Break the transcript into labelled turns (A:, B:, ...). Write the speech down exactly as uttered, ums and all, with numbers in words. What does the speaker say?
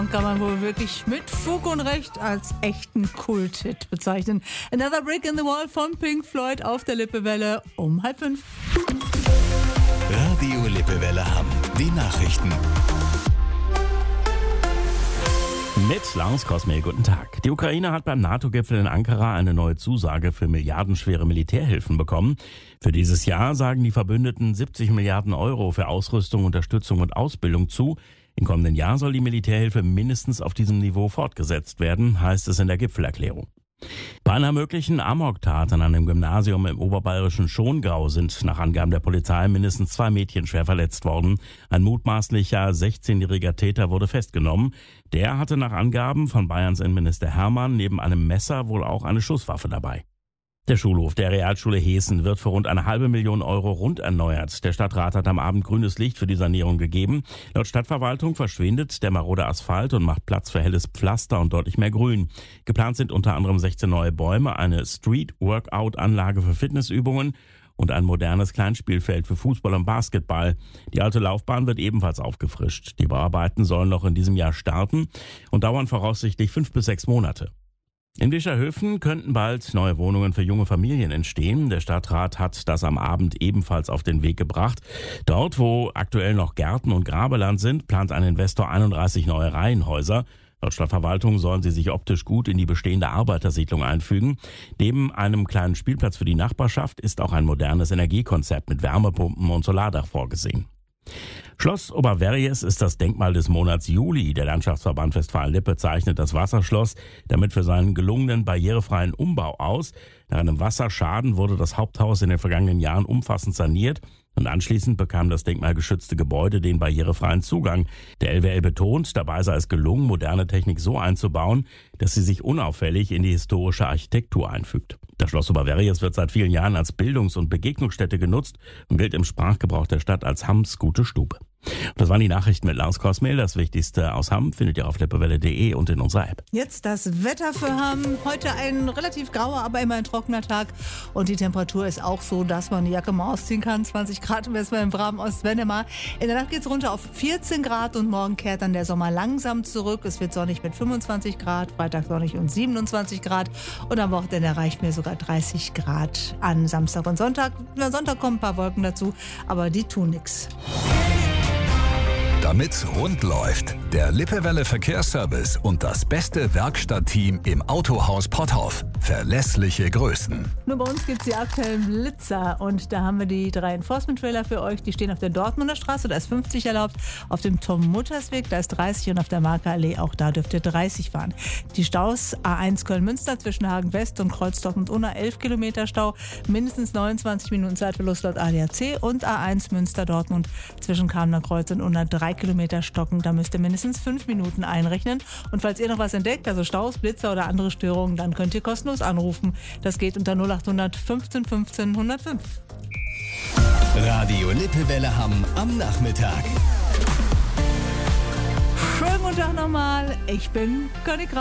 A: Song kann man wohl wirklich mit Fug und Recht als echten Kult-Hit bezeichnen. Another Brick in the Wall von Pink Floyd auf der Lippewelle um halb fünf.
B: Radio Lippewelle Hamm. Die Nachrichten.
C: Mit Lars Kosmel, guten Tag. Die Ukraine hat beim NATO-Gipfel in Ankara eine neue Zusage für milliardenschwere Militärhilfen bekommen. Für dieses Jahr sagen die Verbündeten siebzig Milliarden Euro für Ausrüstung, Unterstützung und Ausbildung zu. Im kommenden Jahr soll die Militärhilfe mindestens auf diesem Niveau fortgesetzt werden, heißt es in der Gipfelerklärung. Bei einer möglichen Amoktat an einem Gymnasium im oberbayerischen Schongau sind nach Angaben der Polizei mindestens zwei Mädchen schwer verletzt worden. Ein mutmaßlicher sechzehnjähriger Täter wurde festgenommen. Der hatte nach Angaben von Bayerns Innenminister Hermann neben einem Messer wohl auch eine Schusswaffe dabei. Der Schulhof der Realschule Heßen wird für rund eine halbe Million Euro rund erneuert. Der Stadtrat hat am Abend grünes Licht für die Sanierung gegeben. Laut Stadtverwaltung verschwindet der marode Asphalt und macht Platz für helles Pflaster und deutlich mehr Grün. Geplant sind unter anderem sechzehn neue Bäume, eine Street-Workout-Anlage für Fitnessübungen und ein modernes Kleinspielfeld für Fußball und Basketball. Die alte Laufbahn wird ebenfalls aufgefrischt. Die Bauarbeiten sollen noch in diesem Jahr starten und dauern voraussichtlich fünf bis sechs Monate. In Bischerhöfen könnten bald neue Wohnungen für junge Familien entstehen. Der Stadtrat hat das am Abend ebenfalls auf den Weg gebracht. Dort, wo aktuell noch Gärten und Grabeland sind, plant ein Investor einunddreißig neue Reihenhäuser. Laut Stadtverwaltung sollen sie sich optisch gut in die bestehende Arbeitersiedlung einfügen. Neben einem kleinen Spielplatz für die Nachbarschaft ist auch ein modernes Energiekonzept mit Wärmepumpen und Solardach vorgesehen. Schloss Oberverjes ist das Denkmal des Monats Juli. Der Landschaftsverband Westfalen-Lippe zeichnet das Wasserschloss damit für seinen gelungenen barrierefreien Umbau aus. Nach einem Wasserschaden wurde das Haupthaus in den vergangenen Jahren umfassend saniert und anschließend bekam das denkmalgeschützte Gebäude den barrierefreien Zugang. Der L W L betont, dabei sei es gelungen, moderne Technik so einzubauen, dass sie sich unauffällig in die historische Architektur einfügt. Das Schloss Oberverjes wird seit vielen Jahren als Bildungs- und Begegnungsstätte genutzt und gilt im Sprachgebrauch der Stadt als Hamms gute Stube. Das waren die Nachrichten mit Lars Kosmel. Das Wichtigste aus Hamm findet ihr auf lippewelle punkt de und in unserer App.
A: Jetzt das Wetter für Hamm. Heute ein relativ grauer, aber immer ein trockener Tag. Und die Temperatur ist auch so, dass man die Jacke mal ausziehen kann. zwanzig Grad im Westfalen, im Braben, Ost-Wendemar. In der Nacht geht es runter auf vierzehn Grad und morgen kehrt dann der Sommer langsam zurück. Es wird sonnig mit fünfundzwanzig Grad, Freitag sonnig und siebenundzwanzig Grad. Und am Wochenende erreicht mir sogar dreißig Grad an Samstag und Sonntag. Am Sonntag kommen ein paar Wolken dazu, aber die tun nichts.
B: Damit's rund läuft, der Lippewelle Verkehrsservice und das beste Werkstattteam im Autohaus Potthoff. Verlässliche Größen.
A: Nur bei uns gibt es die aktuellen Blitzer und da haben wir die drei Enforcement-Trailer für euch. Die stehen auf der Dortmunder Straße, da ist fünfzig erlaubt. Auf dem Tom-Mutters-Weg, da ist dreißig und auf der Markerallee, auch da dürft ihr dreißig fahren. Die Staus A eins Köln-Münster zwischen Hagen-West und Kreuzdorf und Unna, elf Kilometer Stau, mindestens neunundzwanzig Minuten Zeitverlust laut A D A C und A eins Münster-Dortmund zwischen Kamener Kreuz und Unna, drei Kilometer Stocken, da müsst ihr mindestens fünf Minuten einrechnen. Und falls ihr noch was entdeckt, also Staus, Blitzer oder andere Störungen, dann könnt ihr kostenlos anrufen. Das geht unter null achthundert fünfzehn fünfzehn hundertfünf.
B: Radio Lippewelle Hamm am Nachmittag.
A: Schönen guten Tag nochmal. Ich bin Conny Kraus.